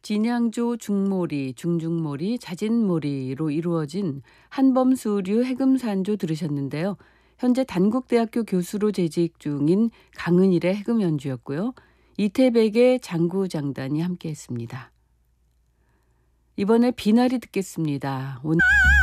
진양조 중모리, 중중모리, 자진모리로 이루어진 한범수류 해금산조 들으셨는데요. 현재 단국대학교 교수로 재직 중인 강은일의 해금 연주였고요. 이태백의 장구장단이 함께했습니다. 이번에 비나리 듣겠습니다. 오늘